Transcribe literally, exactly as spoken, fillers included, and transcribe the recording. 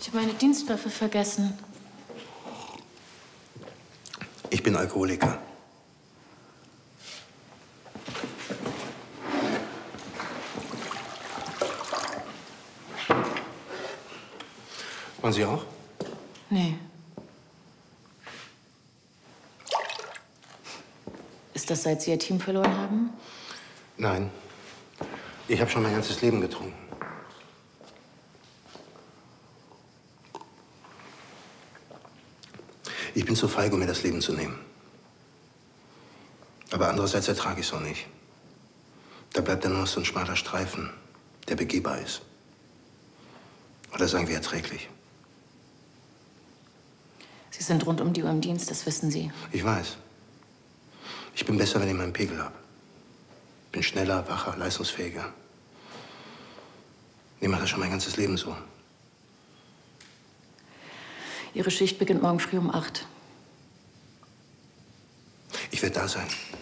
Ich habe meine Dienstwaffe vergessen. Ich bin Alkoholiker. Wollen Sie auch? Nee. Ist das, seit Sie Ihr Team verloren haben? Nein. Ich habe schon mein ganzes Leben getrunken. Ich bin zu feige, um mir das Leben zu nehmen. Aber andererseits ertrage ich es auch nicht. Da bleibt dann nur noch so ein schmaler Streifen, der begehbar ist. Oder sagen wir erträglich. Sie sind rund um die Uhr im Dienst, das wissen Sie. Ich weiß. Ich bin besser, wenn ich meinen Pegel habe. Bin schneller, wacher, leistungsfähiger. Ich mache das schon mein ganzes Leben so. Ihre Schicht beginnt morgen früh um acht. Ich werde da sein.